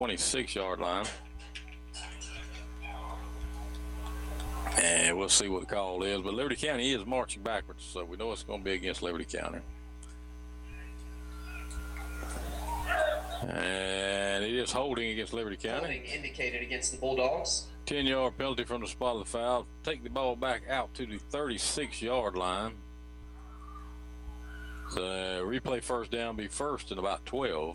26-yard line. And we'll see what the call is. But Liberty County is marching backwards, so we know it's going to be against Liberty County. And it is holding against Liberty County. Holding indicated against the Bulldogs. 10-yard penalty from the spot of the foul. Take the ball back out to the 36-yard line. So replay first down, be first and about 12.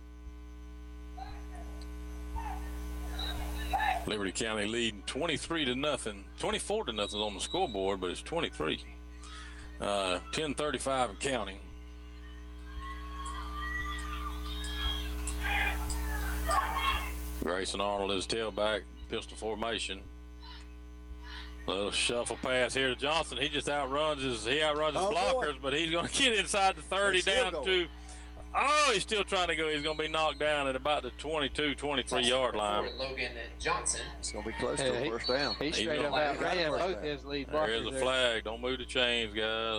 Liberty County leading 23-0, 24-0 on the scoreboard, but it's 23. 10:35 and counting. Grayson Arnold is tailback, pistol formation. A little shuffle pass here to Johnson. He just outruns his blockers, but he's going to get inside the 30 down to. Oh, he's still trying to go. He's going to be knocked down at about the 22, 23-yard line. Logan Johnson. It's going to be close to a first down. He straight up outran both his lead blockers. There's a flag. Don't move the chains, guys.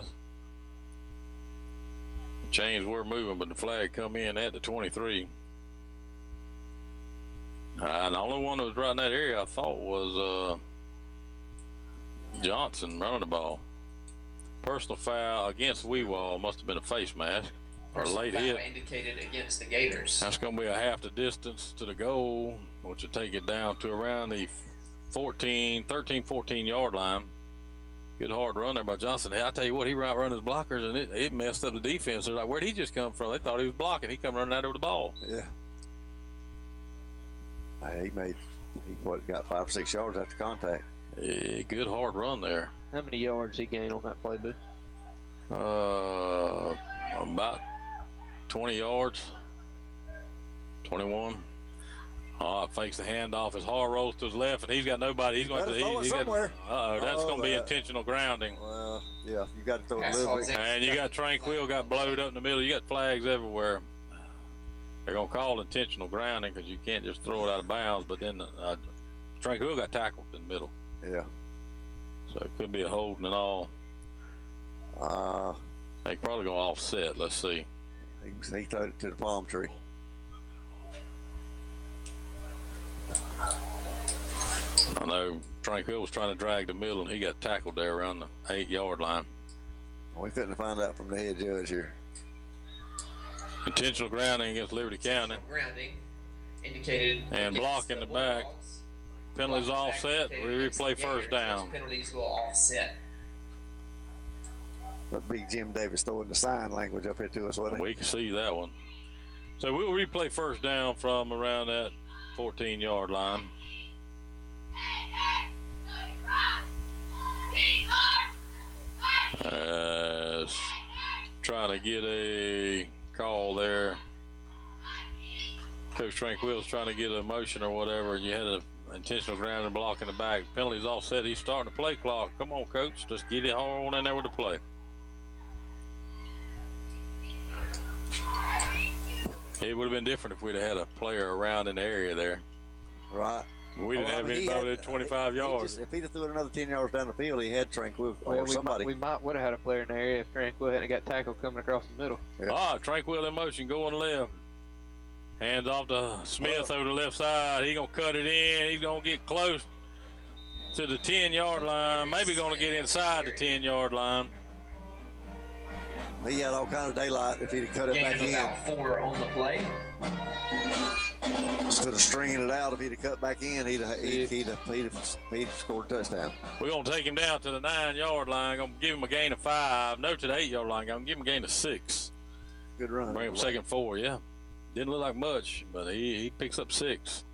The chains were moving, but the flag come in at the 23. The only one that was right in that area, I thought, was Johnson running the ball. Personal foul against Weewall. Must have been a face mask. Or late hit. Indicated against the Gators. That's going to be a half the distance to the goal, which will take it down to around the 13, 14-yard line. Good hard run there by Johnson. Hey, I tell you what, he outrun his blockers, and it messed up the defense. They're like, where'd he just come from? They thought he was blocking. He come running out over the ball. Yeah. He got 5 or 6 yards after contact. Yeah, good hard run there. How many yards he gained on that play, Boo? About 20 yards, 21. Fakes the handoff. His hard rolls to his left, and he's got nobody. He's going to somewhere. That's going to be intentional grounding. Well, yeah, you got to throw it a little bit. And you got Tranquil got blowed up in the middle. You got flags everywhere. They're going to call intentional grounding because you can't just throw it out of bounds. But then Tranquil got tackled in the middle. Yeah. So it could be a holding and all. They probably going to offset. Let's see. He threw it to the palm tree. I know Tranquil was trying to drag the middle, and he got tackled there around the 8-yard line. We couldn't find out from the head judge here. Intentional grounding against Liberty County. Grounding indicated. And blocking the back. Penalties offset. We replay first down. Penalties will offset. But Big Jim Davis throwing the sign language up here to us, wasn't he? We can see that one. So we'll replay first down from around that 14-yard line. Trying to get a call there. Coach Tranquil's trying to get a motion or whatever, and you had an intentional ground and block in the back. Penalties all set. He's starting the play clock. Come on, Coach. Just get it hard on in there with the play. It would have been different if we'd have had a player around in the area there. Right. We didn't have anybody at 25 yards. If he'd have threw it another 10 yards down the field, he had Tranquil or somebody. We would have had a player in the area if Tranquil hadn't got tackled coming across the middle. Yeah. Tranquil in motion, going left. Hands off to Smith over the left side. He's going to cut it in. He's going to get close to the 10-yard line. Maybe going to get inside the 10-yard line. He had all kind of daylight if he'd have cut it back in. About 4 on the play. Instead of stringing it out, if he'd have cut back in, he'd have scored a touchdown. We're going to take him down to the 9-yard line. Going to give him a gain of 5. No, to the 8-yard line. Going to give him a gain of 6. Good run. Bring him second 4, yeah. Didn't look like much, but he picks up 6.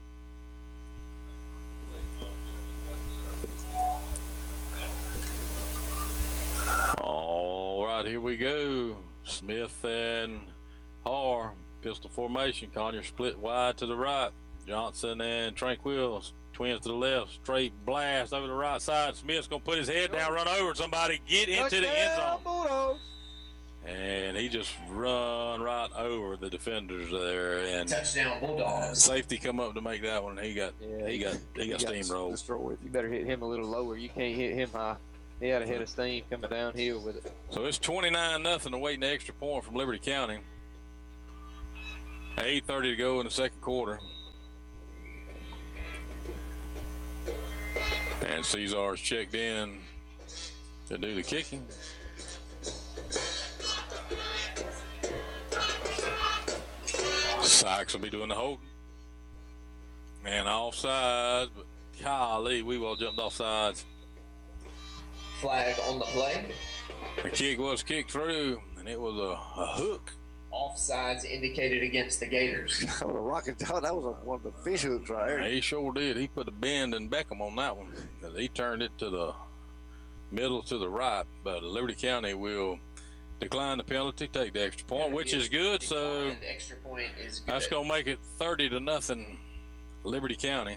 All right, here we go. Smith and Harr, pistol formation. Conyers split wide to the right. Johnson and Tranquil, twins to the left. Straight blast over the right side. Smith's going to put his head down, run over somebody, get into the end zone. Bulldogs. And he just run right over the defenders there, and touchdown Bulldogs. Safety come up to make that one, and he got steamrolled. Destroyed. You better hit him a little lower. You can't hit him high. He had a head of steam coming downhill with it. So it's 29-0 awaiting the extra point from Liberty County. 8:30 to go in the second quarter. And Cesar's checked in to do the kicking. Sykes will be doing the holding. And offsides, but golly, we well jumped offsides. Flag on the play. The kick was kicked through, and it was a hook. Offsides indicated against the Gators. That was a rocket. That was one of the fish hooks right there. He sure did. He put a bend in Beckham on that one. He turned it to the middle to the right, but Liberty County will decline the penalty, take the extra point, which is good. So the extra point is good. that's going to make it 30-0 Liberty County.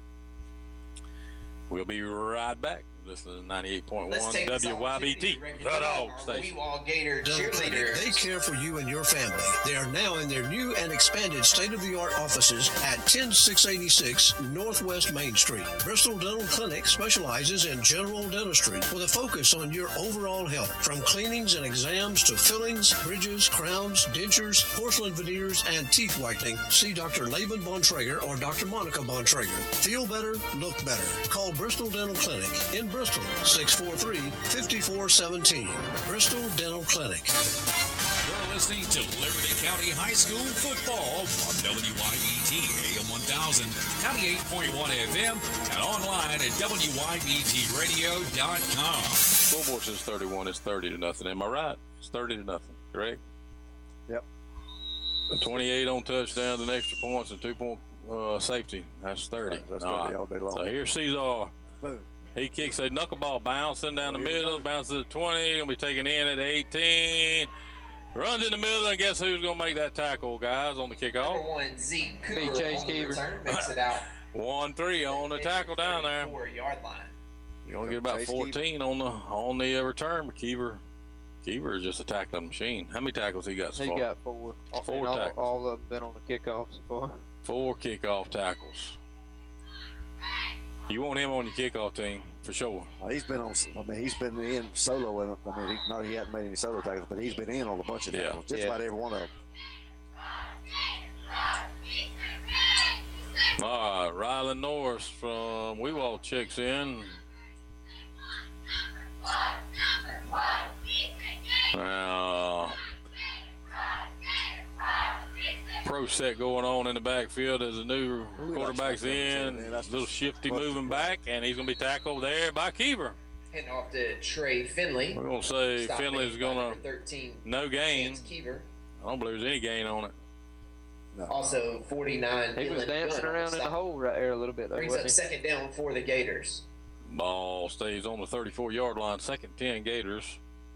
We'll be right back. This is 98.1 WYBT. The Dog Station. Weewall Gator Dental Clinic, cheerleaders. they care for you and your family. They are now in their new and expanded state-of-the-art offices at 10686 Northwest Main Street. Bristol Dental Clinic specializes in general dentistry with a focus on your overall health. From cleanings and exams to fillings, bridges, crowns, dentures, porcelain veneers, and teeth whitening, see Dr. Laban Bontrager or Dr. Monica Bontrager. Feel better, look better. Call Bristol Dental Clinic in Bristol, 643-5417. Bristol Dental Clinic. You're listening to Liberty County High School football on WYBT AM 1000, 98.1 FM, and online at WYBTradio.com. Scoreboard says 31. It's 30-0. Am I right? It's 30-0. Correct? Yep. 28 on touchdowns and extra points and 2-point safety. That's 30. That's All 30 right. all day long. So here's Cesar. Boom. He kicks a knuckleball bouncing down the middle, bounces to 20, gonna be taken in at 18. Runs in the middle, and guess who's gonna make that tackle, guys, on the kickoff? Number 1, Zeke Cooper Chase on the Keever. return, makes it out. 1-3 on the tackle down there. 4-yard line. You're gonna get about 14 on the return, but Keever is just a tackling machine. How many tackles he got so He far? got 4. Four And tackles. all of them been on the kickoff so far. 4 kickoff tackles. You want him on your kickoff team for sure. He's been on. I mean, he's been in solo. I mean, he hasn't made any solo tackles, but he's been in on a bunch of tackles. Just about every one of them. All right, Rylan Norris from Weewalt checks in. Now, pro set going on in the backfield as the new quarterback's in. Little shifty moving back, and he's going to be tackled there by Keever. Handing off to Trey Finley. We're going to say Stop Finley's made by going number to 13. no gain. Chance Keever. I don't believe there's any gain on it. No. Also 49. He was Dylan dancing Gunn on around in the stop. hole right there a little bit, though, Brings up wasn't he? second down for the Gators. Ball stays on the 34-yard line, second 10 Gators.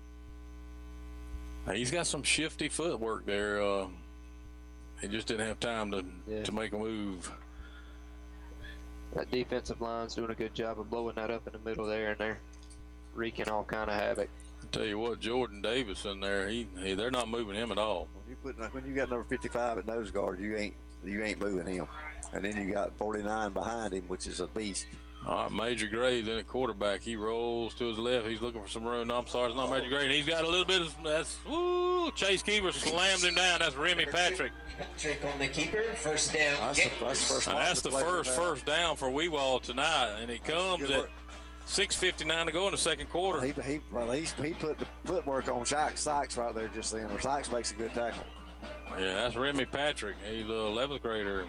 Now, he's got some shifty footwork there. He just didn't have time to make a move. That defensive line's doing a good job of blowing that up in the middle there, and they're wreaking all kind of havoc. Tell you what, Jordan Davis in there, they're not moving him at all. When you got number 55 at nose guard, you ain't moving him. And then you got 49 behind him, which is a beast. All right, Major Graves in at quarterback. He rolls to his left. He's looking for some room. No, I'm sorry, it's not Major Graves. He's got a little bit of Chase Keever slams him down. That's Remy Patrick. Trick on the keeper. First down. That's the first down for Weewalt tonight, and it comes at 6:59 to go in the second quarter. He put the footwork on Sykes right there just then. Or Sykes makes a good tackle. Yeah, that's Remy Patrick. He's a 11th grader.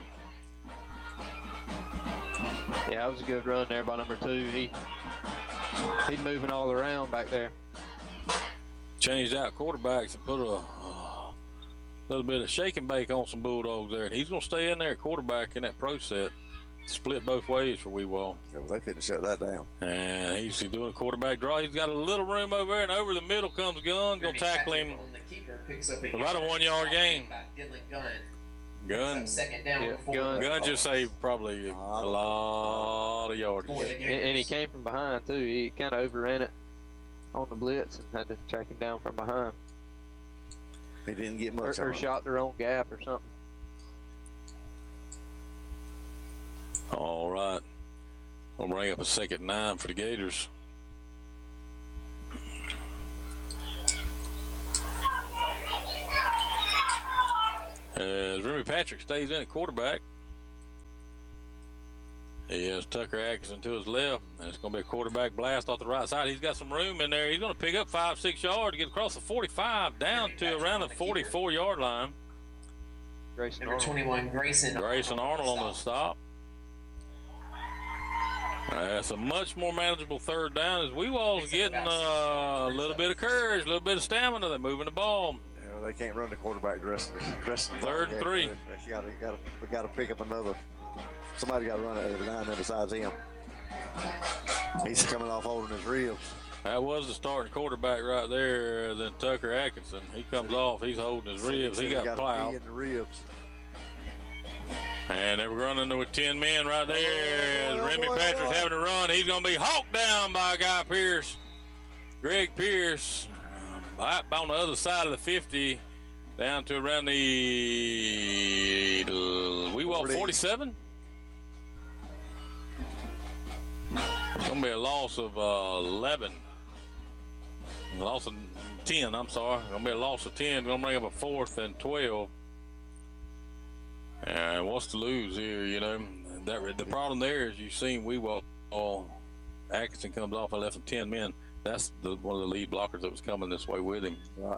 Yeah, that was a good run there by number 2. He's moving all around back there. Changed out quarterbacks and put a little bit of shake and bake on some Bulldogs there. And he's going to stay in there at quarterback in that pro set. Split both ways for Weewalt. Yeah, well, they couldn't shut that down. And he's doing a quarterback draw. He's got a little room over there, and over the middle comes Gunn. Going to tackle him. About a 1 yard gain. Gunn. Second down. Gunn just saved probably a lot of yards. And he came from behind, too. He kind of overran it on the blitz and had to track him down from behind. He didn't get much Or shot their own gap or something. All right. We'll bring up a second 9 for the Gators. As Remy Patrick stays in at quarterback. He has Tucker Atkinson to his left, and it's going to be a quarterback blast off the right side. He's got some room in there. He's going to pick up 5-6 yards, get across the 45, down to around the 44-yard line. Grayson Number Arnold. 21, Grayson Arnold on the stop. That's a much more manageable third down as Wewall's getting a little bit of courage, a little bit of stamina. They're moving the ball. You know, they can't run the quarterback the rest of the 3rd and 3. We got to pick up another. Somebody got to run it down there besides him. He's coming off holding his ribs. That was the starting quarterback right there. Then Tucker Atkinson. He comes off. He's holding his ribs. He got plowed. In the ribs. And they were running with 10 men right there. Remy Patrick's having to run. He's going to be hawked down by Guy Pierce. Greg Pierce. Right on the other side of the 50. Down to around the Wewall 47. It's going to be a loss of 11. A loss of 10, I'm sorry. It's going to be a loss of 10. Going to bring up a 4th and 12. And what's to lose here, you know? The problem there is you've seen Wewall. Atkinson comes off and left him 10 men. That's one of the lead blockers that was coming this way with him. Right.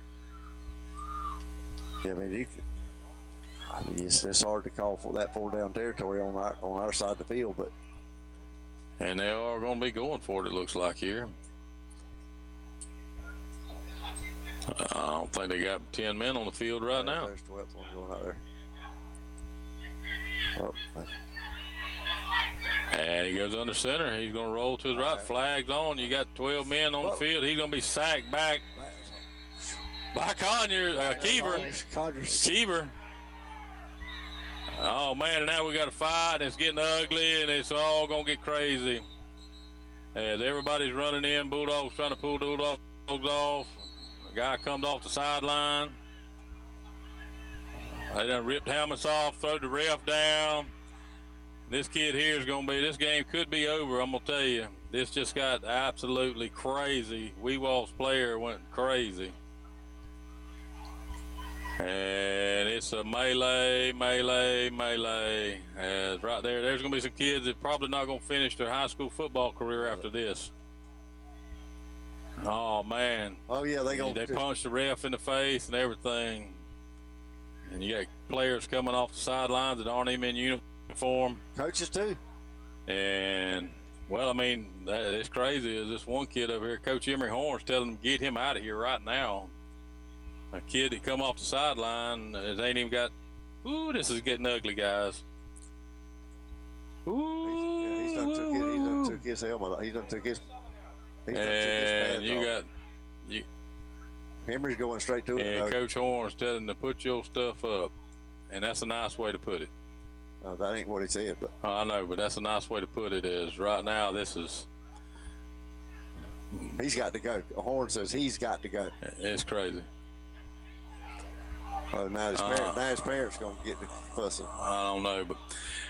Yeah, I mean, it's hard to call for that 4-down territory on our side of the field, but. And they are going to be going for it, it looks like here. I don't think they got 10 men on the field right now. There's 12th one going out there. Oh, and he goes under center. He's going to roll to his right. Flags on. You got 12 men on the field. He's going to be sacked back by Keever. Oh, man, and now we got a fight. It's getting ugly, and it's all going to get crazy. As everybody's running in, Bulldogs trying to pull Bulldogs off. The guy comes off the sideline. They done ripped helmets off, throw the ref down. This kid here is going to be, this game could be over, I'm going to tell you. This just got absolutely crazy. Wewall's player went crazy. And it's a melee. And right there, there's going to be some kids that probably not going to finish their high school football career after this. Oh, man. Oh, yeah, they punched the ref in the face and everything. And you got players coming off the sidelines that aren't even in uniform. Coaches, too. And, well, I mean, it's crazy. Is this one kid over here, Coach Emery Horns, telling him get him out of here right now. A kid that come off the sideline ain't even got. Ooh, this is getting ugly, guys. Ooh, he's done took his helmet. He done took his. And you got Emery's going straight to it. And Coach Horns telling him to put your stuff up, and that's a nice way to put it. That ain't what he said, but I know, but that's a nice way to put it. Is right now this is. He's got to go. Horn says he's got to go. It's crazy. Oh, now his parents gonna get the fussing. I don't know, but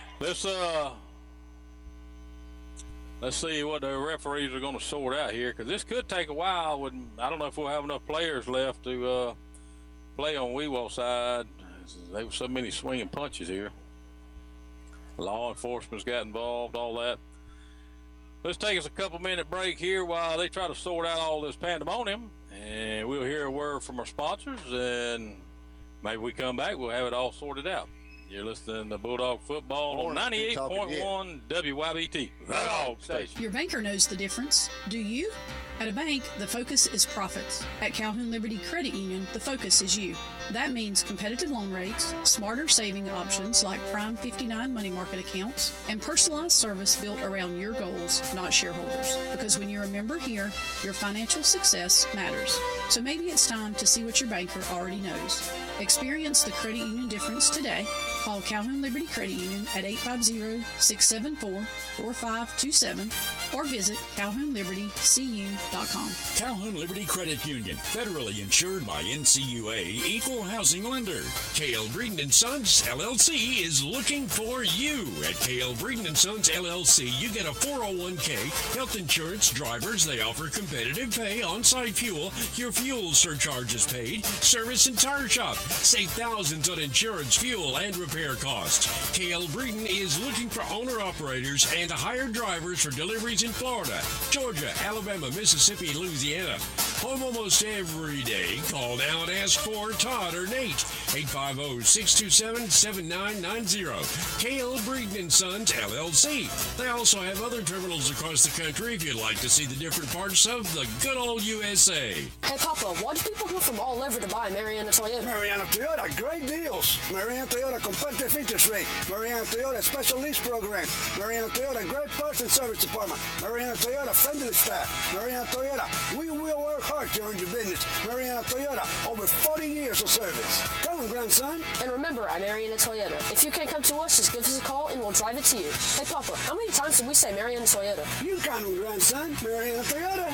let's see what the referees are going to sort out here, because this could take a while. I don't know if we'll have enough players left to play on Wewall side. There were so many swinging punches here. Law enforcement's got involved, all that. Let's take us a couple-minute break here while they try to sort out all this pandemonium, and we'll hear a word from our sponsors, and maybe we come back, we'll have it all sorted out. You're listening to Bulldog Football on 98.1 WYBT, the Dog Station. Your banker knows the difference. Do you? At a bank, the focus is profits. At Calhoun Liberty Credit Union, the focus is you. That means competitive loan rates, smarter saving options like Prime 59 money market accounts, and personalized service built around your goals, not shareholders. Because when you're a member here, your financial success matters. So maybe it's time to see what your banker already knows. Experience the credit union difference today. Call Calhoun Liberty Credit Union at 850-674-4527 or visit CalhounLibertyCU.com. Calhoun Liberty Credit Union, federally insured by NCUA, equal housing lender. KL Breeden & Sons, LLC is looking for you. At KL Breeden & Sons, LLC, you get a 401k, health insurance, drivers. They offer competitive pay, on-site fuel. Your fuel surcharge is paid. Service and tire shop. Save thousands on insurance, fuel, and repair costs. KL Breeden is looking for owner-operators and hired drivers for deliveries in Florida, Georgia, Alabama, Mississippi, Louisiana. Home almost every day. Call now and ask for Todd or Nate. 850-627-7990. KL Breeden & Sons, LLC. They also have other terminals across the country if you'd like to see the different parts of the good old USA. Hey, Papa, why do people come from all over to buy Mariana Toyota? Mariana Toyota, great deals. Mariana Toyota, competitive interest rate. Mariana Toyota, special lease program. Mariana Toyota, great parts and service department. Mariana Toyota, friendly staff. Mariana Toyota, we will work hard to earn your business. Mariana Toyota, over 40 years of service. Come on, grandson. And remember, at Mariana Toyota, if you can't come to us, just give us a call and we'll drive it to you. Hey, Papa, how many times did we say Mariana Toyota? You count on, grandson. Mariana Toyota.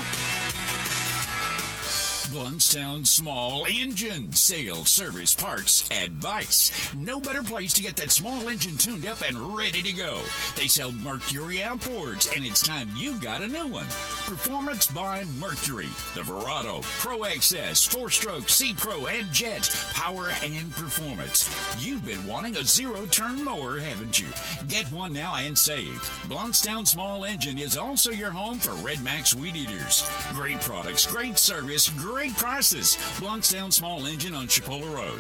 Bluntstown Small Engine Sales, Service, Parts, Advice. No better place to get that small engine tuned up and ready to go. They sell Mercury outboards, and it's time you got a new one. Performance by Mercury. The Verado, Pro XS, 4-stroke, C-Pro, and Jet. Power and performance. You've been wanting a zero-turn mower, haven't you? Get one now and save. Bluntstown Small Engine is also your home for Red Max Weed Eaters. Great products, great service, great prices. Bluntstown Small Engine on Chipola Road.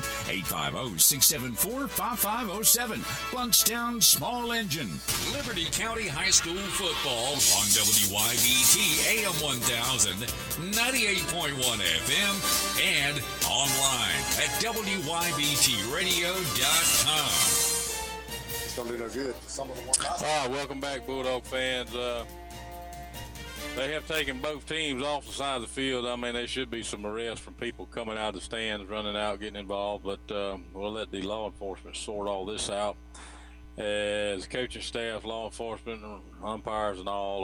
850-674-5507. Bluntstown Small Engine. Liberty County High School football on WYBT AM 1000, 98.1 FM, and online at WYBTradio.com. It's going to do no good. Some of them want All right, welcome back, Bulldog fans. They have taken both teams off the side of the field. I mean, there should be some arrests from people coming out of the stands, running out, getting involved, but we'll let the law enforcement sort all this out. As coaching staff, law enforcement, umpires, and all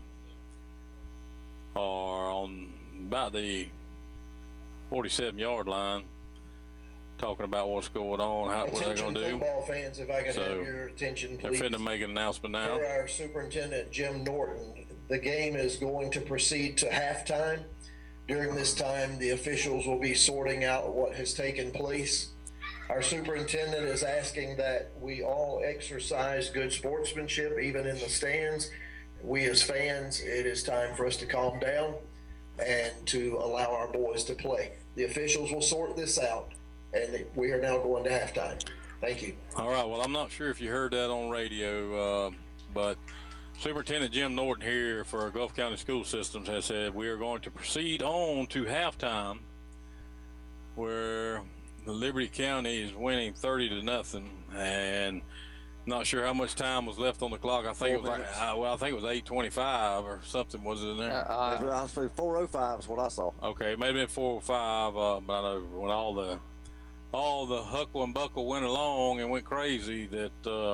are on about the 47-yard line, talking about what's going on, what they're going to do. Football fans, if I can have your attention, please. They're finna make an announcement now. For our superintendent, Jim Norton, the game is going to proceed to halftime. During this time, the officials will be sorting out what has taken place. Our superintendent is asking that we all exercise good sportsmanship, even in the stands. We as fans, it is time for us to calm down and to allow our boys to play. The officials will sort this out, and we are now going to halftime. Thank you. All right, well, I'm not sure if you heard that on radio, but Superintendent Jim Norton here for Gulf County School Systems has said we are going to proceed on to halftime, where the Liberty County is winning 30-0, and not sure how much time was left on the clock. I think it was like, I think it was 8:25 or something. Was it in there? I say 4:05 is what I saw. Okay, maybe been 4:05, but I know when all the huckle and buckle went along and went crazy that.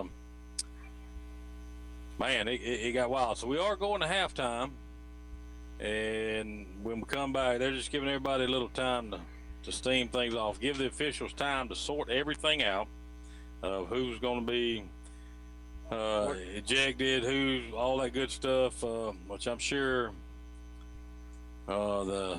Man, it got wild. So we are going to halftime, and when we come back, they're just giving everybody a little time to steam things off, give the officials time to sort everything out of who's going to be ejected, who's all that good stuff, which I'm sure the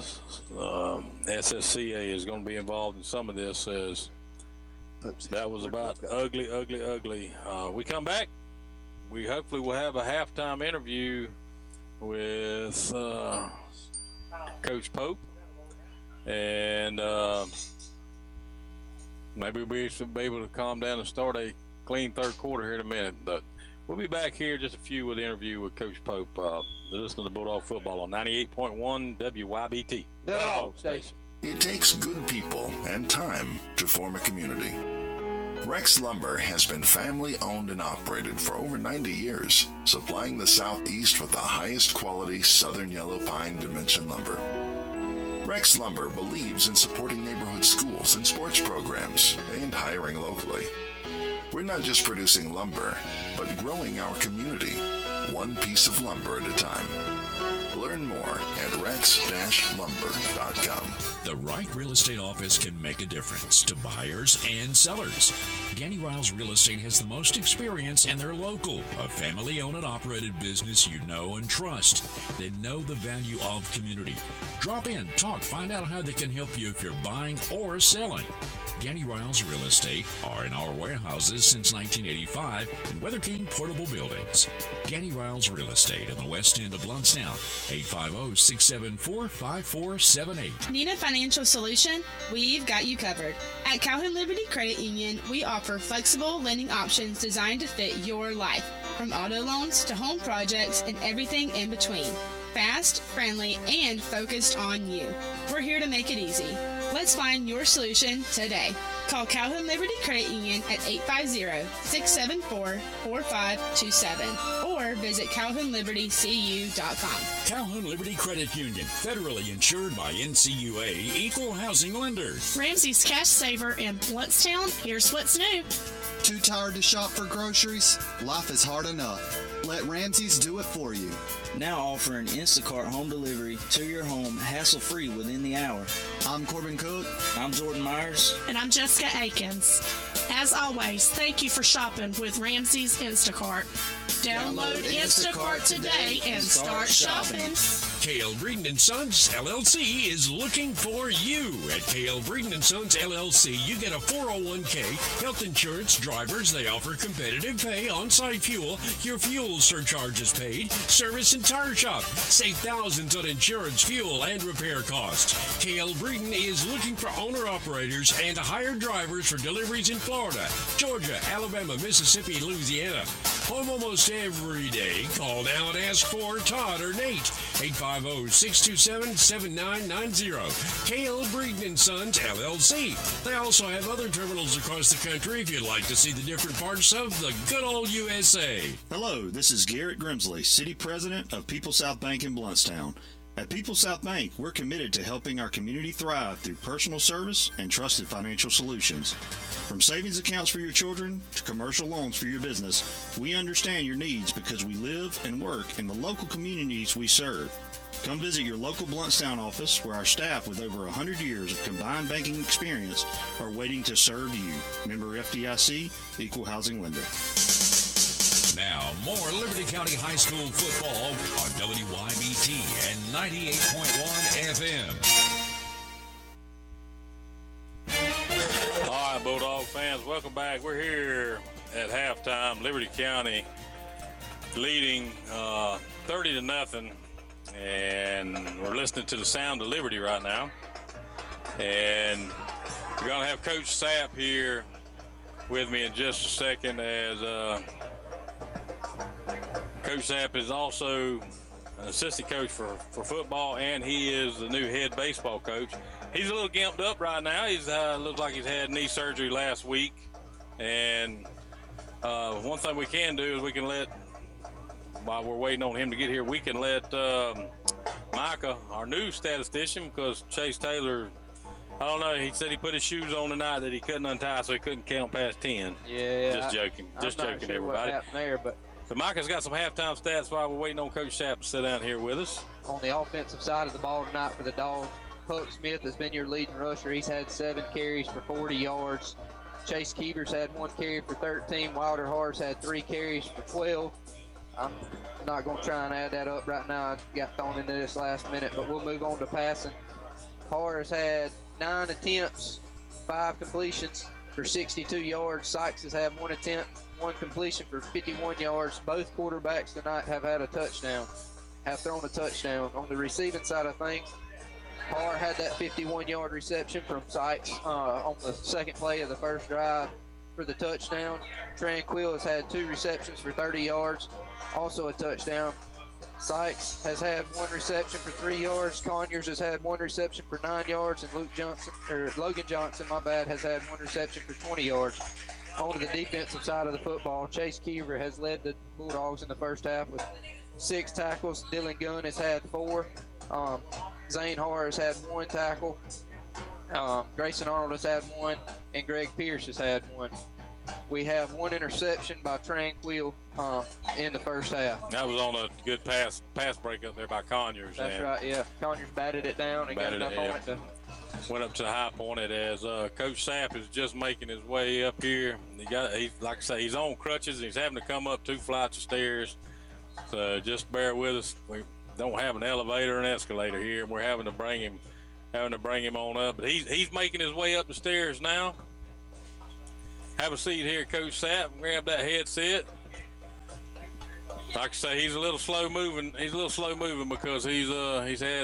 SSCA is going to be involved in some of this, as that was about ugly. We come back. We hopefully will have a halftime interview with Coach Pope, and maybe we'll be able to calm down and start a clean third quarter here in a minute. But we'll be back here just a few with the interview with Coach Pope. Listening to Bulldog Football on 98.1 WYBT. Dog Station. It takes good people and time to form a community. Rex Lumber has been family owned and operated for over 90 years, supplying the Southeast with the highest quality Southern Yellow Pine Dimension lumber. Rex Lumber believes in supporting neighborhood schools and sports programs and hiring locally. We're not just producing lumber, but growing our community, one piece of lumber at a time. Learn more at rex-lumber.com. The right real estate office can make a difference to buyers and sellers. Ganny Riles Real Estate has the most experience, and they're local, a family-owned and operated business you know and trust. They know the value of community. Drop in, talk, find out how they can help you if you're buying or selling. Ganny Riles Real Estate are in our warehouses since 1985 in Weather King Portable Buildings. Ganny Riles Real Estate in the west end of Blountstown, 850-674-5478. Need a financial solution? We've got you covered. At Calhoun Liberty Credit Union, we offer flexible lending options designed to fit your life, from auto loans to home projects and everything in between. Fast, friendly, and focused on you. We're here to make it easy. Let's find your solution today. Call Calhoun Liberty Credit Union at 850-674-4527 or visit CalhounLibertyCU.com. Calhoun Liberty Credit Union, federally insured by NCUA, equal housing lender. Ramsey's Cash Saver in Blountstown. Here's what's new. Too tired to shop for groceries? Life is hard enough. Let Ramsey's do it for you. Now offering Instacart home delivery to your home hassle-free within the hour. I'm Corbin Cook. I'm Jordan Myers. And I'm Jessica Akins. As always, thank you for shopping with Ramsey's Instacart. Download Instacart today and start shopping. Cale Breeden & Sons, LLC is looking for you. At Cale Breeden & Sons, LLC, you get a 401k, health insurance, drivers. They offer competitive pay, on-site fuel. Your fuel surcharge is paid. Service and tire shop. Save thousands on insurance, fuel, and repair costs. Cale Breeden is looking for owner-operators and hired drivers for deliveries in Florida, Georgia, Alabama, Mississippi, Louisiana. Home almost every day. Call now and ask for Todd or Nate. 850-627-7990. Cale Breeden & Sons, LLC. They also have other terminals across the country if you'd like to see the different parts of the good old USA. Hello, this is Garrett Grimsley, City President of People South Bank in Blountstown. At People South Bank, we're committed to helping our community thrive through personal service and trusted financial solutions. From savings accounts for your children to commercial loans for your business, we understand your needs because we live and work in the local communities we serve. Come visit your local Blountstown office where our staff with over 100 years of combined banking experience are waiting to serve you. Member FDIC, Equal Housing Lender. Now, more Liberty County High School football on WYBT and 98.1 FM. All right, Bulldog fans, welcome back. We're here at halftime. Liberty County leading 30-0, and we're listening to the sound of Liberty right now. And we're going to have Coach Sapp here with me in just a second, as Coach Sapp is also an assistant coach for football, and he is the new head baseball coach. He's a little gimped up right now. He's looks like he's had knee surgery last week. And one thing we can do is we can let, while we're waiting on him to get here, we can let Micah, our new statistician, because Chase Taylor, I don't know, he said he put his shoes on tonight that he couldn't untie, so he couldn't count past 10. Yeah. Just joking. Just joking, sure everybody. What happened there, but So Micah's got some halftime stats while we're waiting on Coach Sapp to sit down here with us. On the offensive side of the ball tonight for the Dogs, Puck Smith has been your leading rusher. He's had 7 carries for 40 yards. Chase Keevers had 1 carry for 13. Wilder Hars had 3 carries for 12. I'm not going to try and add that up right now. I got thrown into this last minute, but we'll move on to passing. Hars had 9 attempts, 5 completions for 62 yards. Sykes has had 1 attempt, 1 completion for 51 yards. Both quarterbacks tonight have had a touchdown, have thrown a touchdown. On the receiving side of things, Har had that 51-yard reception from Sykes on the second play of the first drive for the touchdown. Tranquil has had 2 receptions for 30 yards, also a touchdown. Sykes has had 1 reception for 3 yards. Conyers has had 1 reception for 9 yards, and Logan Johnson, has had 1 reception for 20 yards. On to the defensive side of the football, Chase Keever has led the Bulldogs in the first half with 6 tackles. Dylan Gunn has had 4. Zane Har has had 1 tackle. Grayson Arnold has had 1, and Greg Pierce has had 1. We have one interception by Tranquil in the first half. That was on a good pass break up there by Conyers. That's right, yeah. Conyers batted it down and got enough on it to... Went up to the high point as Coach Sapp is just making his way up here. Like I say, he's on crutches. And he's having to come up 2 flights of stairs. So just bear with us. We don't have an elevator or an escalator here. We're having to bring him on up. But he's making his way up the stairs now. Have a seat here, Coach Sapp. Grab that headset. Like I say, he's a little slow moving. He's a little slow moving because he's had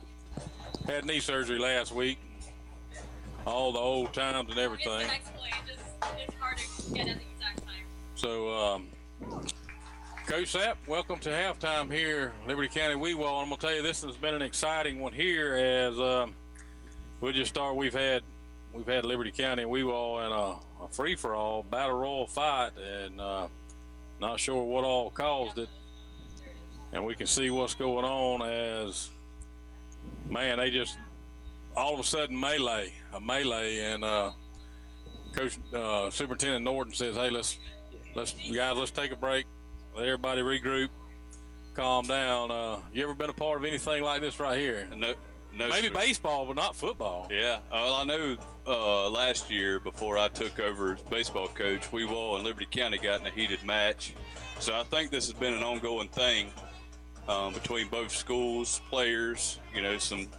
knee surgery last week. All the old times and everything. It's hard to get at the exact time. So, Coach Sapp, welcome to halftime here, Liberty County Weewall. I'm gonna tell you, this has been an exciting one here. As we'll just start. We've had Liberty County and Weewall in a free-for-all battle royal fight, and not sure what all caused it. And we can see what's going on as, man, they just all of a sudden melee, and Coach Superintendent Norton says, "Hey, let's take a break. Let everybody regroup, calm down." You ever been a part of anything like this right here? No, maybe sir. baseball, but not football. Yeah, well, I know last year before I took over as baseball coach, Weewall and Liberty County got in a heated match. So I think this has been an ongoing thing between both schools, players. You know, some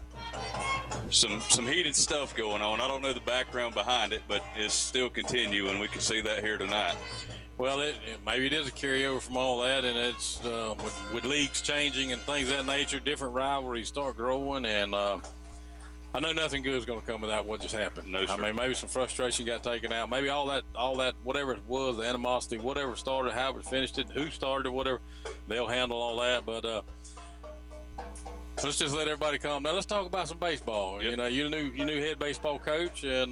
heated stuff going on. I don't know the background behind it, but it's still continuing. We can see that here tonight. Well, maybe it is a carryover from all that, and it's with leagues changing and things of that nature, different rivalries start growing, and I know nothing good is going to come of that. What just happened? No, sir. I mean, maybe some frustration got taken out. Maybe all that, whatever it was, the animosity, whatever started, how it finished it, who started it, whatever, they'll handle all that. But let's just let everybody calm down. Let's talk about some baseball. Yep. You know, you new head baseball coach, and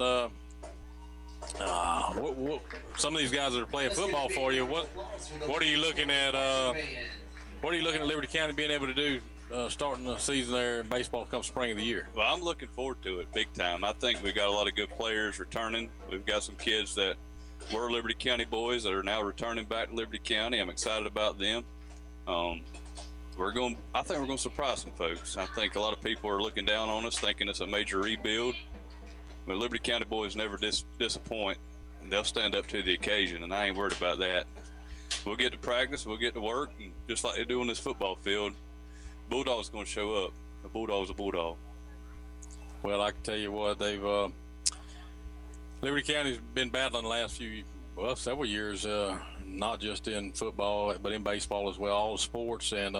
some of these guys that are playing football for you, what are you looking at? What are you looking at Liberty County being able to do starting the season there in baseball come spring of the year? Well, I'm looking forward to it big time. I think we've got a lot of good players returning. We've got some kids that were Liberty County boys that are now returning back to Liberty County. I'm excited about them. I think we're going to surprise some folks. I think a lot of people are looking down on us, thinking it's a major rebuild. But Liberty County boys never disappoint, and they'll stand up to the occasion, and I ain't worried about that. We'll get to practice, we'll get to work, and just like they do on this football field, Bulldog's going to show up. A Bulldog's a Bulldog. Well, I can tell you what, Liberty County's been battling the last several years, not just in football, but in baseball as well, all the sports. And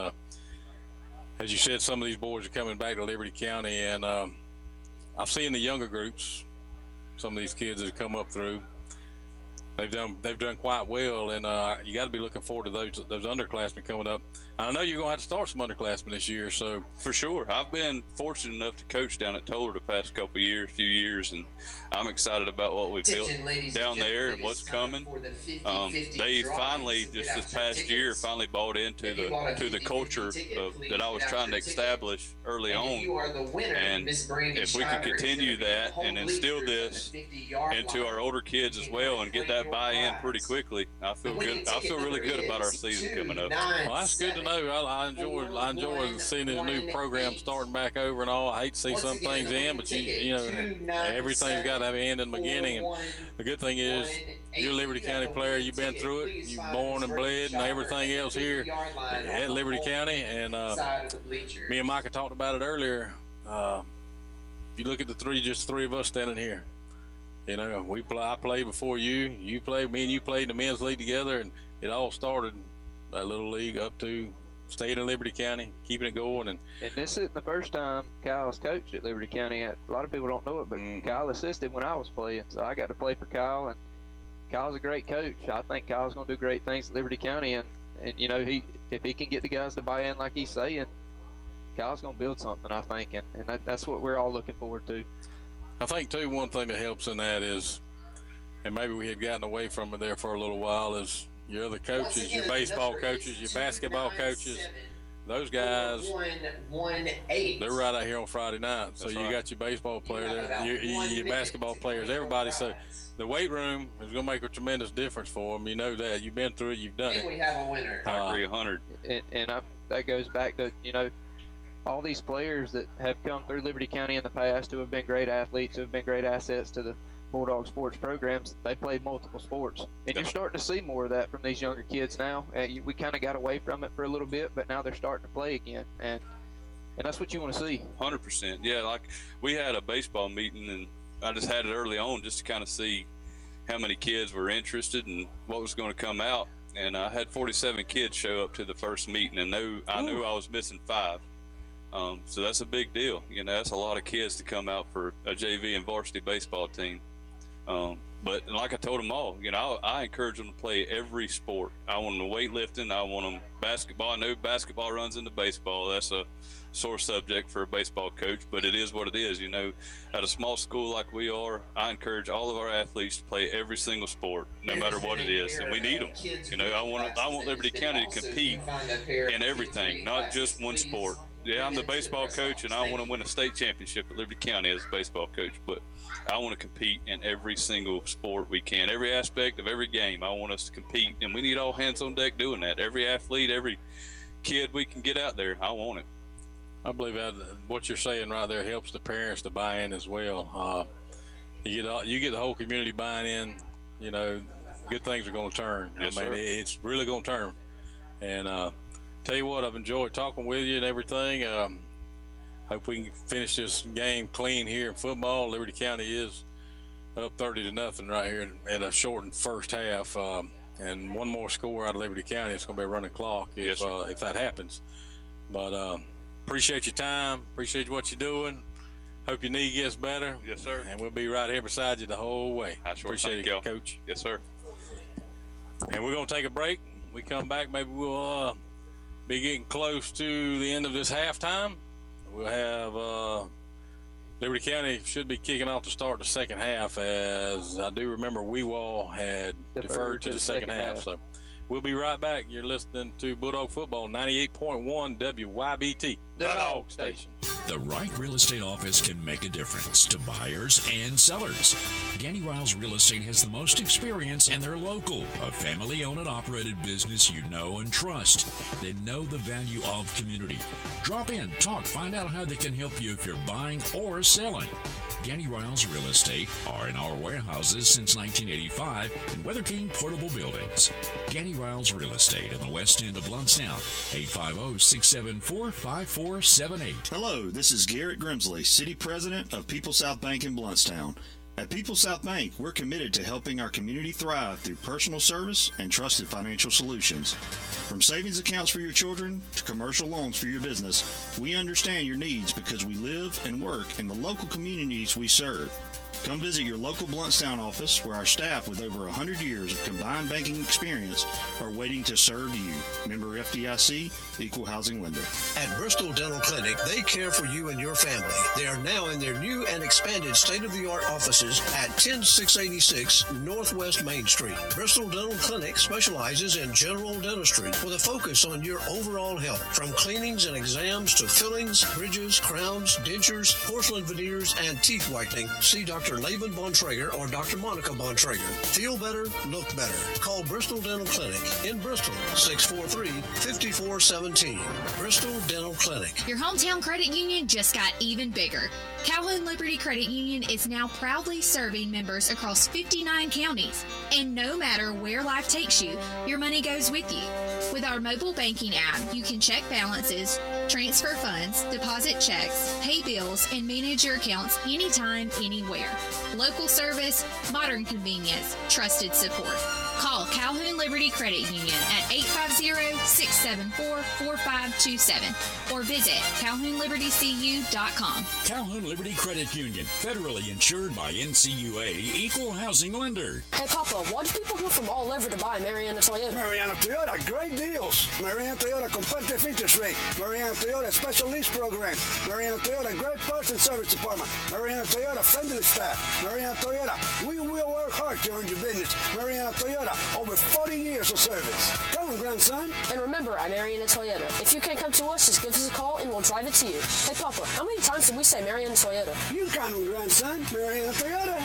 as you said, some of these boys are coming back to Liberty County, and I've seen the younger groups, some of these kids that have come up through. They've done quite well, and you got to be looking forward to those underclassmen coming up. I know you're going to have to start some underclassmen this year, so for sure. I've been fortunate enough to coach down at Toller the past few years, and I'm excited about what we've built down there and what's coming. They finally, just this past year, finally bought into the culture that I was trying to establish early on. And if we can continue that and instill this into our older kids as well and get that buy-in pretty quickly, I feel good. I feel really good about our season coming up. Well, that's good to know. I enjoy seeing this new program starting back over and all. I hate to see some things in, but you know everything's got to have an end and beginning. And the good thing is you're a Liberty County player. You've been through it. You've born and bled and everything else here at Liberty County. And me and Micah talked about it earlier. If you look at the three of us standing here, you know, I played before you. You played. Me and you played in the men's league together, and it all started that little league up to staying in Liberty County, keeping it going. And this isn't the first time Kyle's coached at Liberty County. A lot of people don't know it, but Kyle assisted when I was playing, so I got to play for Kyle. And Kyle's a great coach. I think Kyle's going to do great things at Liberty County, and you know, if he can get the guys to buy in like he's saying, Kyle's going to build something, I think, and that's what we're all looking forward to. I think too, one thing that helps in that is, and maybe we had gotten away from it there for a little while, is your other coaches, your baseball coaches, your basketball coaches, those guys, 1-1-8. they're right out here on Friday night. So you got your baseball player there, your basketball players, everybody. So the weight room is going to make a tremendous difference for them. You know that. You've been through it. You've done it. We have a winner. I agree 100. That goes back to, all these players that have come through Liberty County in the past who have been great athletes, who have been great assets to the Bulldog sports programs. They played multiple sports. And you're starting to see more of that from these younger kids now. We kind of got away from it for a little bit, but now they're starting to play again. And that's what you want to see. 100%. Yeah, like we had a baseball meeting, and I just had it early on just to kind of see how many kids were interested and what was going to come out. And I had 47 kids show up to the first meeting, and I knew I was missing 5. So that's a big deal. That's a lot of kids to come out for a JV and varsity baseball team. But like I told them all, I encourage them to play every sport. I want them weightlifting. I want them basketball. I know basketball runs into baseball. That's a sore subject for a baseball coach, but it is what it is. At a small school like we are, I encourage all of our athletes to play every single sport, no matter what it is, and we need them. I want Liberty County to compete in everything, not just one sport. Yeah, I'm the baseball coach, and I want to win a state championship at Liberty County as a baseball coach, but I want to compete in every single sport we can, every aspect of every game. I want us to compete, and we need all hands on deck doing that. Every athlete, every kid we can get out there, I want it. I believe that what you're saying right there helps the parents to buy in as well. You get the whole community buying in, good things are going to turn. Yes, sir. It's really going to turn. And tell you what, I've enjoyed talking with you and everything. Hope we can finish this game clean here in football. Liberty County is up 30-0 right here in a shortened first half. And one more score out of Liberty County, it's going to be a running clock if that happens. But appreciate your time. Appreciate what you're doing. Hope your knee gets better. Yes, sir. And we'll be right here beside you the whole way. I sure appreciate it, Coach. Yes, sir. And we're going to take a break. We come back, maybe we'll be getting close to the end of this halftime. We'll have Liberty County should be kicking off to start the second half, as I do remember Weewall had deferred to the second half. So we'll be right back. You're listening to Bulldog Football, 98.1 WYBT, the Dog Station. The right real estate office can make a difference to buyers and sellers. Ganny Riles Real Estate has the most experience, and they're local, a family-owned and operated business you know and trust. They know the value of community. Drop in, talk, find out how they can help you if you're buying or selling. Ganny Riles Real Estate are in our warehouses since 1985 in Weather King Portable Buildings. Ganny Riles Real Estate in the west end of Blountstown, 850-674-5478. Hello, this is Garrett Grimsley, City President of People South Bank in Blountstown. At People South Bank, we're committed to helping our community thrive through personal service and trusted financial solutions. From savings accounts for your children to commercial loans for your business, we understand your needs because we live and work in the local communities we serve. Come visit your local Blountstown office, where our staff with over 100 years of combined banking experience are waiting to serve you. Member FDIC, Equal Housing Lender. At Bristol Dental Clinic, they care for you and your family. They are now in their new and expanded state-of-the-art offices at 10686 Northwest Main Street. Bristol Dental Clinic specializes in general dentistry with a focus on your overall health, from cleanings and exams to fillings, bridges, crowns, dentures, porcelain veneers, and teeth whitening. See Dr. Laban Bontrager or Dr. Monica Bontrager. Feel better, look better. Call Bristol Dental Clinic in Bristol, 643-5417. Bristol Dental Clinic. Your hometown credit union just got even bigger. Calhoun Liberty Credit Union is now proudly serving members across 59 counties. And no matter where life takes you, your money goes with you. With our mobile banking app, you can check balances, transfer funds, deposit checks, pay bills, and manage your accounts anytime, anywhere. Local service, modern convenience, trusted support. Call Calhoun Liberty Credit Union at 850-674-4527 or visit CalhounLibertyCU.com. Calhoun Liberty Credit Union, federally insured by NCUA, Equal Housing Lender. Hey, Papa, why do people come from all over to buy Mariana Toyota? Mariana Toyota, great deals. Mariana Toyota competitive interest rate. Mariana Toyota special lease program. Mariana Toyota great parts and service department. Mariana Toyota friendly staff. Mariana Toyota, we will work hard to earn your business. Mariana Toyota, over 40 years of service. Come on, grandson. And remember, member at Mariana Toyota. If you can't come to us, just give us a call and we'll drive it to you. Hey, Papa, how many times did we say Mariana Toyota? You can count on grandson, Mariana Toyota.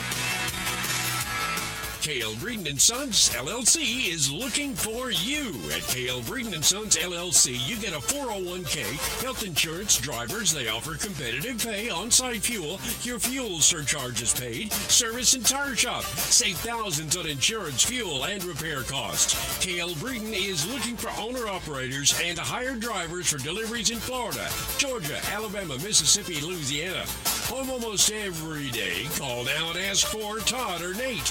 Cale Breeden & Sons LLC is looking for you. At Cale Breeden & Sons LLC, you get a 401k, health insurance, drivers. They offer competitive pay, on-site fuel. Your fuel surcharge is paid. Service and tire shop. Save thousands on insurance, fuel, and repair costs. Cale Breeden is looking for owner-operators and hired drivers for deliveries in Florida, Georgia, Alabama, Mississippi, Louisiana. Home almost every day. Call now and ask for Todd or Nate.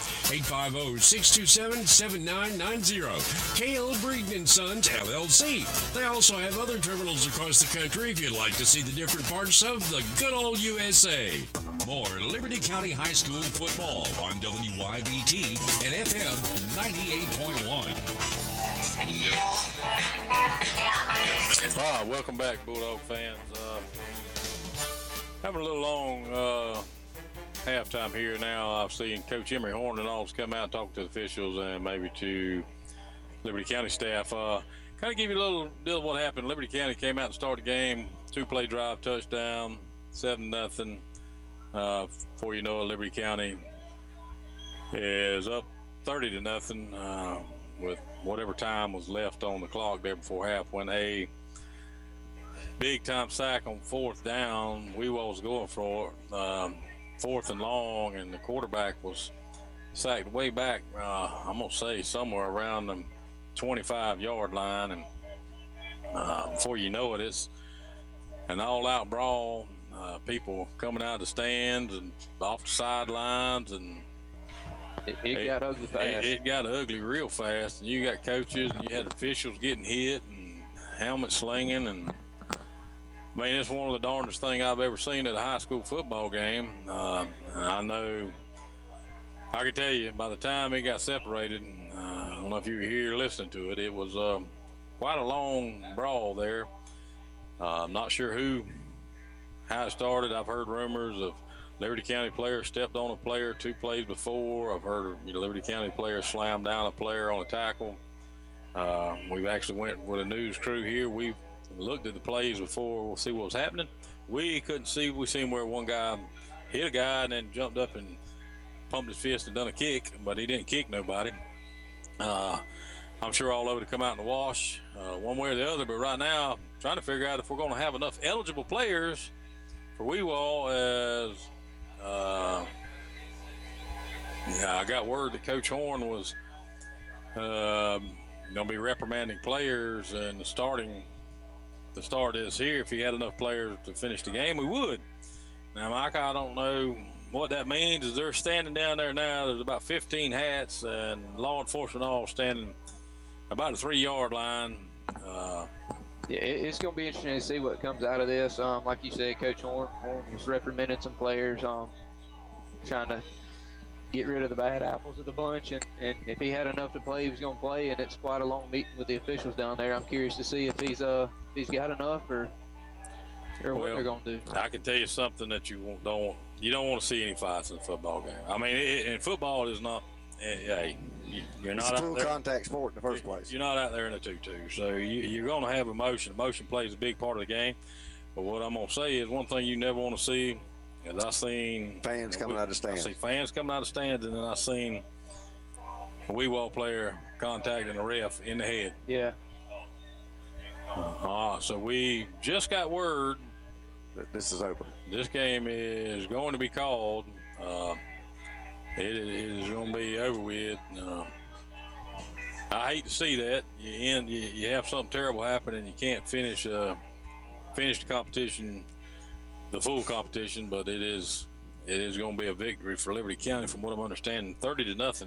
850-627-7990. Cale Breeden & Sons, LLC. They also have other terminals across the country if you'd like to see the different parts of the good old USA. More Liberty County High School football on WYBT and FM 98.1. Welcome back, Bulldog fans. Having a little long halftime here now. I've seen Coach Emery Horn and all come out and talk to the officials and maybe to Liberty County staff. Kind of give you a little deal of what happened. Liberty County came out and started the game, 2-play drive, touchdown, 7-0. Before you know it, Liberty County is up 30-0 with whatever time was left on the clock there before half, when a big time sack on 4th down. We was going for 4th and long, and the quarterback was sacked way back, I'm going to say somewhere around the 25-yard line. And before you know it, it's an all-out brawl. People coming out of the stands and off the sidelines, and it got ugly fast. It got ugly real fast. And you got coaches, and you had officials getting hit and helmet slinging, and I mean, it's one of the darndest things I've ever seen at a high school football game. I know, I can tell you, by the time it got separated, I don't know if you were here listening to it, it was quite a long brawl there. I'm not sure how it started. I've heard rumors of Liberty County players stepped on a player 2 plays before. I've heard Liberty County players slammed down a player on a tackle. We've actually went with a news crew here. We've looked at the plays before we'll see what was happening. We couldn't see. We seen where one guy hit a guy and then jumped up and pumped his fist and done a kick, but he didn't kick nobody. I'm sure all of it to come out in the wash one way or the other, but right now trying to figure out if we're going to have enough eligible players for Wewall. As I got word that Coach Horn was going to be reprimanding players, and the start is here. If he had enough players to finish the game, we would. Now, Mike, I don't know what that means. Is they're standing down there now. There's about 15 hats and law enforcement all standing about a 3-yard line. Yeah, it's going to be interesting to see what comes out of this. Like you said, Coach Horn was reprimanding some players, trying to get rid of the bad apples of the bunch, and if he had enough to play, he was going to play. And it's quite a long meeting with the officials down there. I'm curious to see if he's got enough or what they're going to do. I can tell you something that you don't want to see any fights in a football game. I mean, in football is not. Hey, you're not it's a out full there. Contact sport in the first place. You're not out there in a tutu, so you're going to have emotion. Emotion plays a big part of the game. But what I'm going to say is one thing you never want to see. As I seen fans coming out of stands. I see fans coming out of stands, and then I seen a Wewall player contacting a ref in the head. Yeah. So we just got word that this is over. This game is going to be called. It is going to be over with. I hate to see that. You have something terrible happen, and you can't finish the competition. The full competition, but it is going to be a victory for Liberty County, from what I'm understanding, 30-0.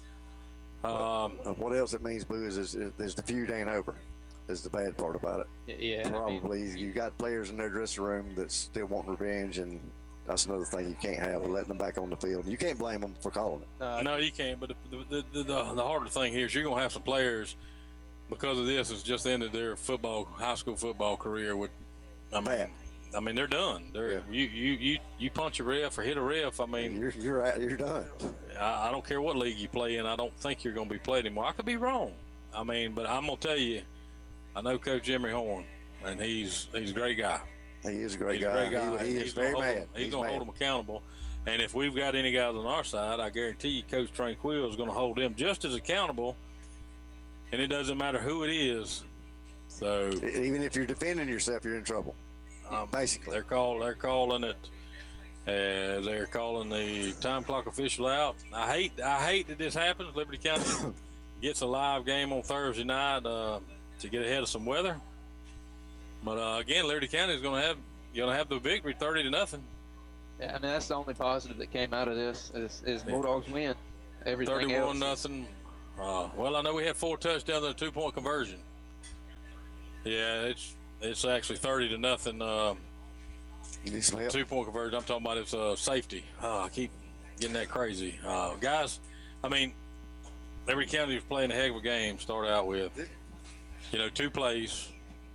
What else it means, Boo, is the feud ain't over. Is the bad part about it. Yeah, probably you got players in their dressing room that still want revenge, and that's another thing you can't have, letting them back on the field. You can't blame them for calling it. No, you can't. But the harder thing here is you're going to have some players because of this has just ended their high school football career with. I mean, they're done. You punch a ref or hit a ref. I mean, you're done. I don't care what league you play in. I don't think you're going to be played anymore. I could be wrong. I mean, but I'm going to tell you, I know Coach Emery Horn, and he's a great guy. He is a great guy. He is very mad. He's going to hold them accountable. And if we've got any guys on our side, I guarantee you Coach Tranquil is going to hold them just as accountable. And it doesn't matter who it is. So even if you're defending yourself, you're in trouble. Basically, they're calling it. They're calling the time clock official out. I hate that this happens. Liberty County gets a live game on Thursday night to get ahead of some weather. But again, Liberty County is going to have the victory, 30-0. Yeah, I mean that's the only positive that came out of this is Bulldogs win. Everything 31-0. Well, I know we had 4 touchdowns and a 2-point conversion. Yeah, it's actually 30-0. You need some help. 2-point conversion. I'm talking about it's safety. I keep getting that crazy, guys. I mean, Liberty County was playing a heck of a game. Started out with, 2 plays.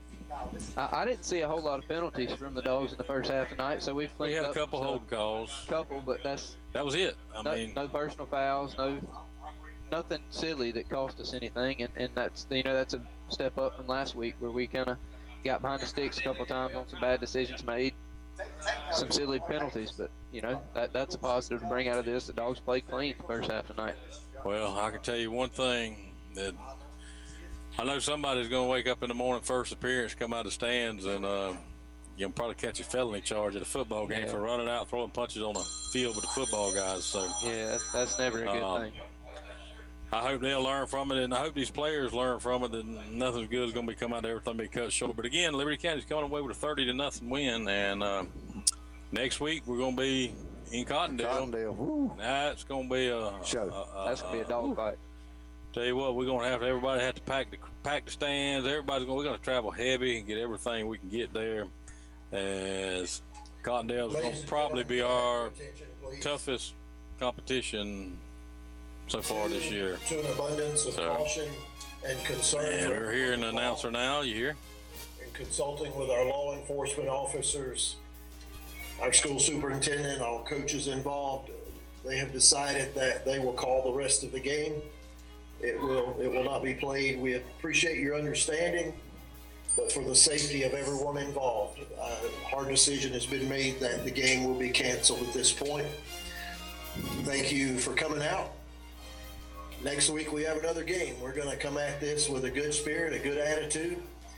I didn't see a whole lot of penalties from the Dogs in the first half tonight, so we had a couple holding calls. But that was it. No personal fouls, nothing silly that cost us anything, and that's that's a step up from last week where we kind of got behind the sticks a couple times on some bad decisions made, some silly penalties. But that's a positive to bring out of this. The Dogs played clean the first half tonight. Well, I can tell you one thing that. I know somebody's going to wake up in the morning, first appearance, come out of the stands, and you'll probably catch a felony charge at a football game for running out, throwing punches on the field with the football guys. So yeah, that's never a good thing. I hope they'll learn from it, and I hope these players learn from it that nothing good is going to be coming out of everything be cut short. But again, Liberty County's coming away with a 30-0 win, and next week we're going to be in Cottondale. Woo. That's going to be a show. That's going to be a dog fight. Tell you what, we're going to have everybody have to pack the stands. We're going to travel heavy and get everything we can get there. As Cottondale's going to probably be our toughest competition so far this year. To an abundance of caution and concern. And we're hearing an announcer now. You hear? In consulting with our law enforcement officers, our school superintendent, all coaches involved, they have decided that they will call the rest of the game. It will not be played. We appreciate your understanding, but for the safety of everyone involved, a hard decision has been made that the game will be canceled at this point. Thank you for coming out. Next week we have another game. We're going to come at this with a good spirit, a good attitude.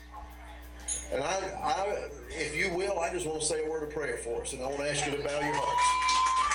And I, if you will, I just want to say a word of prayer for us, and I want to ask you to bow your hearts.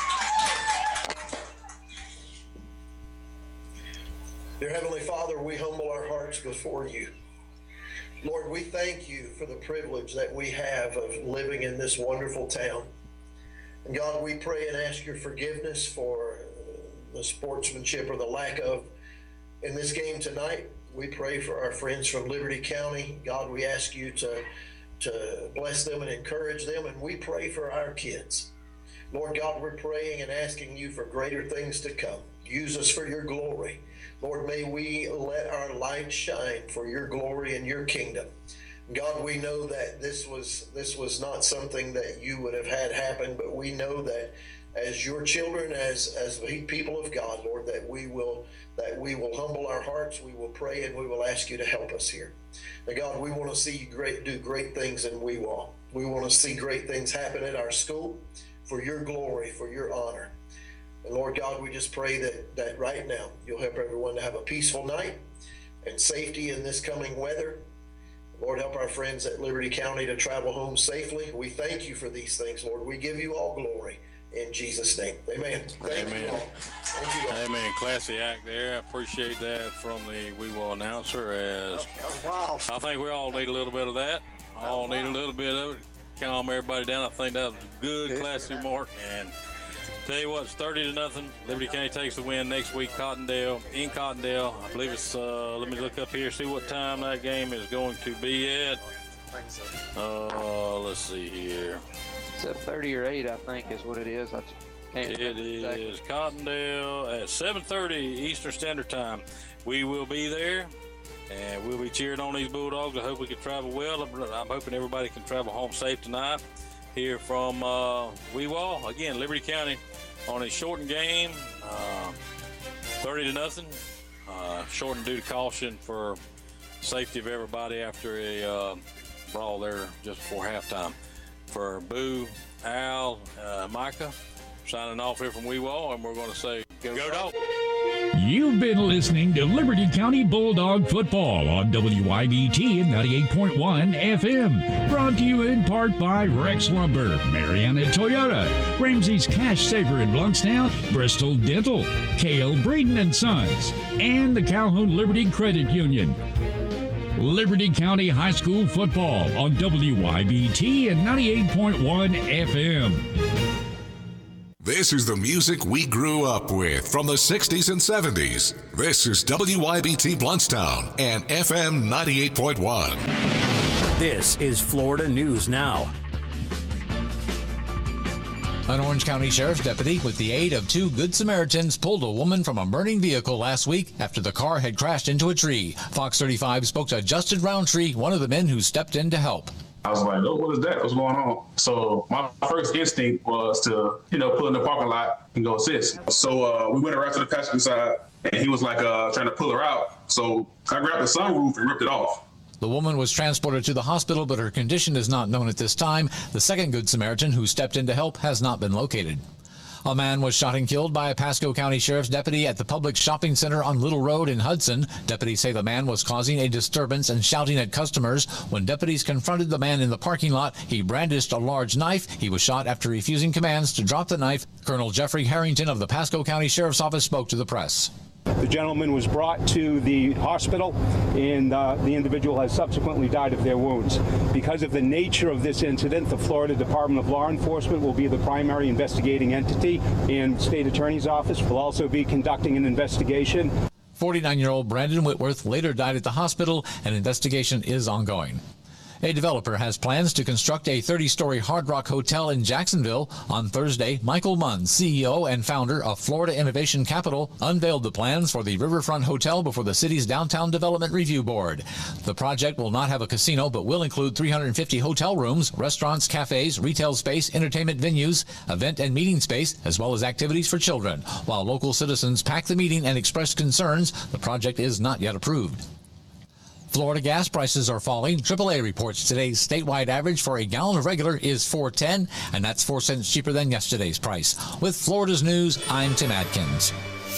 Dear Heavenly Father, we humble our hearts before you. Lord, we thank you for the privilege that we have of living in this wonderful town. And God, we pray and ask your forgiveness for the sportsmanship or the lack of in this game tonight. We pray for our friends from Liberty County. God, we ask you to bless them and encourage them, and we pray for our kids. Lord God, we're praying and asking you for greater things to come. Use us for your glory. Lord, may we let our light shine for your glory and your kingdom. God, we know that this was not something that you would have had happen, but we know that as your children, as people of God, Lord, that we will humble our hearts, we will pray, and we will ask you to help us here. Now, God, we want to see you do great things in Weewalt. We want to see great things happen at our school for your glory, for your honor. And Lord God, we just pray that right now you'll help everyone to have a peaceful night and safety in this coming weather. Lord, help our friends at Liberty County to travel home safely. We thank you for these things, Lord. We give you all glory in Jesus' name. Amen. Thank you all. Thank you all. Amen. Classy act there. I appreciate that from the Weewalt announcer. I think we all need a little bit of that. All need a little bit of it. Calm everybody down. I think that was a good, classy remark. And tell you what, it's 30-0. Liberty County takes the win next week. Cottondale, in Cottondale. I believe it's, let me look up here, see what time that game is going to be at. Let's see here. 7:30 or 8, I think, is what it is. It is Cottondale at 7:30 Eastern Standard Time. We will be there, and we'll be cheering on these Bulldogs. I hope we can travel well. I'm hoping everybody can travel home safe tonight. Here from Weewalt. Again, Liberty County on a shortened game, 30-0. Shortened due to caution for safety of everybody after a brawl there just before halftime. For Boo, Al, Micah, signing off here from Weewall, and we're going to say, go Dogs. You've been listening to Liberty County Bulldog Football on WYBT 98.1 FM. Brought to you in part by Rex Lumber, Mariana Toyota, Ramsey's Cash Saver in Blountstown, Bristol Dental, Cale Breeden & Sons, and the Calhoun Liberty Credit Union. Liberty County High School Football on WYBT 98.1 FM. This is the music we grew up with from the 60s and 70s. This is WYBT Blountstown and FM 98.1. This is Florida News Now. An Orange County Sheriff's deputy, with the aid of 2 Good Samaritans, pulled a woman from a burning vehicle last week after the car had crashed into a tree. Fox 35 spoke to Justin Roundtree, one of the men who stepped in to help. I was like, oh, what is that? What's going on? So my first instinct was to, pull in the parking lot and go assist. So we went around to the passenger side, and he was like trying to pull her out. So I grabbed the sunroof and ripped it off. The woman was transported to the hospital, but her condition is not known at this time. The second Good Samaritan who stepped in to help has not been located. A man was shot and killed by a Pasco County Sheriff's deputy at the public shopping center on Little Road in Hudson. Deputies say the man was causing a disturbance and shouting at customers. When deputies confronted the man in the parking lot, he brandished a large knife. He was shot after refusing commands to drop the knife. Colonel Jeffrey Harrington of the Pasco County Sheriff's Office spoke to the press. The gentleman was brought to the hospital, and the individual has subsequently died of their wounds. Because of the nature of this incident, the Florida Department of Law Enforcement will be the primary investigating entity, and State Attorney's Office will also be conducting an investigation. 49-year-old Brandon Whitworth later died at the hospital. An investigation is ongoing. A developer has plans to construct a 30-story Hard Rock Hotel in Jacksonville. On Thursday, Michael Munn, CEO and founder of Florida Innovation Capital, unveiled the plans for the Riverfront Hotel before the city's Downtown Development Review Board. The project will not have a casino, but will include 350 hotel rooms, restaurants, cafes, retail space, entertainment venues, event and meeting space, as well as activities for children. While local citizens packed the meeting and expressed concerns, the project is not yet approved. Florida gas prices are falling. AAA reports today's statewide average for a gallon of regular is $4.10, and that's 4 cents cheaper than yesterday's price. With Florida's News, I'm Tim Adkins.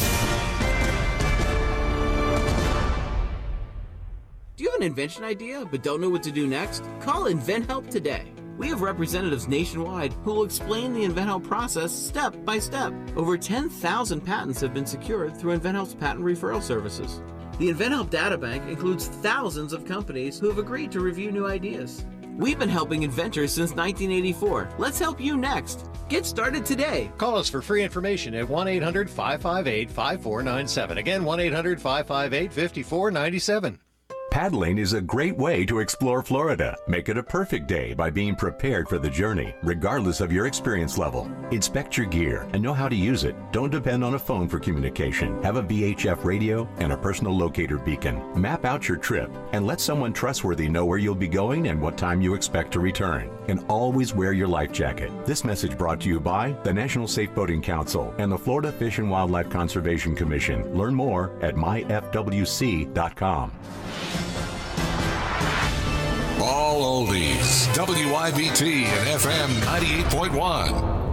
Do you have an invention idea but don't know what to do next? Call InventHelp today. We have representatives nationwide who will explain the InventHelp process step by step. Over 10,000 patents have been secured through InventHelp's patent referral services. The InventHelp Databank includes thousands of companies who have agreed to review new ideas. We've been helping inventors since 1984. Let's help you next. Get started today. Call us for free information at 1-800-558-5497. Again, 1-800-558-5497. Paddling is a great way to explore Florida. Make it a perfect day by being prepared for the journey, regardless of your experience level. Inspect your gear and know how to use it. Don't depend on a phone for communication. Have a VHF radio and a personal locator beacon. Map out your trip and let someone trustworthy know where you'll be going and what time you expect to return. And always wear your life jacket. This message brought to you by the National Safe Boating Council and the Florida Fish and Wildlife Conservation Commission. Learn more at myfwc.com. All oldies, WYBT and FM 98.1.